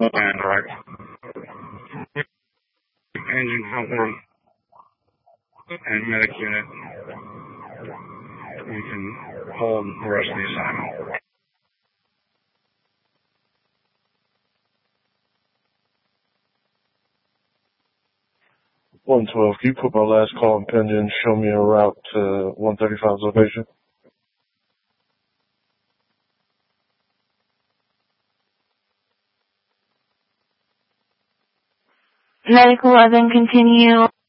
And right. Engine comfort and medic unit. We can hold the rest of the assignment. 112, can you put my last call in pending, show me a route to 135's location? Medic 11, continue.